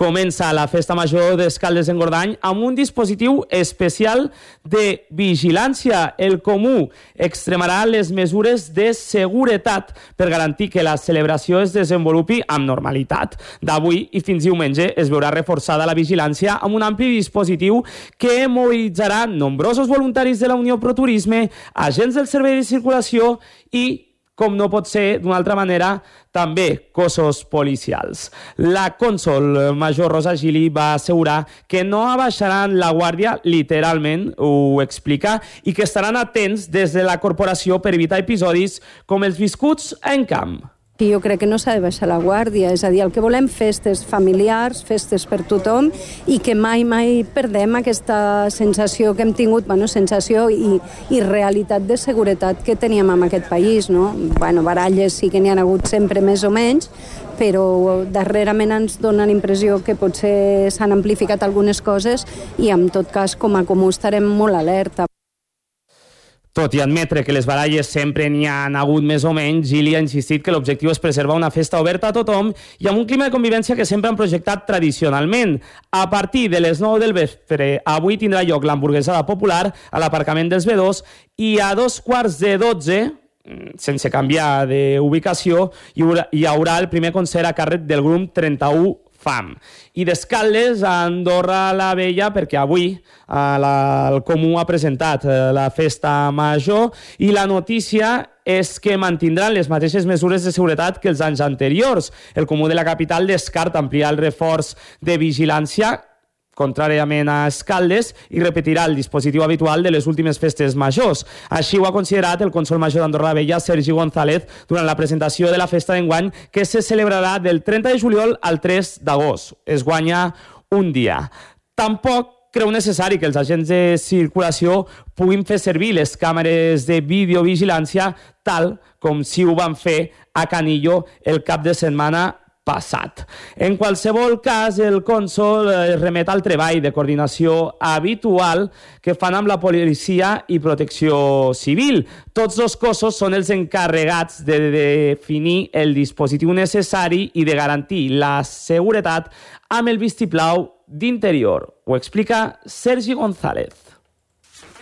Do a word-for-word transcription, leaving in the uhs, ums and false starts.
Comença la festa major d'Escaldes-Engordany amb un dispositiu especial de vigilància. El Comú extremarà les mesures de seguretat per garantir que la celebració es desenvolupi amb normalitat. D'avui i fins diumenge es veurà reforçada la vigilància amb un ampli dispositiu que mobilitzarà nombrosos voluntaris de la Unió Pro Turisme, agents del Servei de Circulació i, com no pot ser d'una altra manera, també cossos policials. La cònsol major Rosa Gili va assegurar que no abaixaran la guàrdia, literalment ho explica, i que estaran atents des de la corporació per evitar episodis com els viscuts en camp. Jo crec que no s'ha de baixar la guàrdia, és a dir, el que volem festes familiars, festes per tothom, i que mai, mai perdem aquesta sensació que hem tingut, bueno, sensació i, i realitat de seguretat que teníem en aquest país, no? Bueno, baralles sí que n'hi ha hagut sempre més o menys, però darrerament ens dona la impressió que potser s'han amplificat algunes coses i en tot cas com a comú estarem molt alerta. Tot i admetre que les baralles sempre n'hi ha hagut més o menys, Gili ha insistit que l'objectiu és preservar una festa oberta a tothom i amb un clima de convivència que sempre han projectat tradicionalment. A partir de les nou del vespre, avui tindrà lloc l'hamburguesada popular a l'aparcament dels Vedós i a dos quarts de dotze, sense canviar d'ubicació, hi haurà el primer concert a càrrec del grup trenta-u Fam. I d'Escaldes a Andorra la Vella, perquè avui eh, la, el Comú ha presentat eh, la festa major i la notícia és que mantindran les mateixes mesures de seguretat que els anys anteriors. El Comú de la capital descarta ampliar el reforç de vigilància contràriament a Escaldes, i repetirà el dispositiu habitual de les últimes festes majors. Així ho ha considerat el consol major d'Andorra la Vella, Sergi González, durant la presentació de la festa d'enguany, que se celebrarà del trenta de juliol al tres d'agost. Es guanya un dia. Tampoc creu necessari que els agents de circulació puguin fer servir les càmeres de videovigilància tal com si ho van fer a Canillo el cap de setmana passat. En qualsevol cas, el consol es remet al treball de coordinació habitual que fan amb la policia i protecció civil. Tots dos cossos són els encarregats de definir el dispositiu necessari i de garantir la seguretat amb el vistiplau d'interior. Ho explica Sergi González.